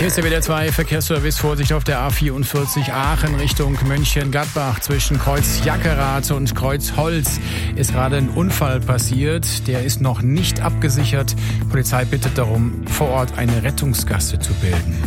Hier ist der WDR 2 Verkehrsservice. Vorsicht auf der A44 Aachen Richtung Mönchengladbach. Zwischen Kreuz Jackerath und Kreuz Holz ist gerade ein Unfall passiert. Der ist noch nicht abgesichert. Die Polizei bittet darum, vor Ort eine Rettungsgasse zu bilden.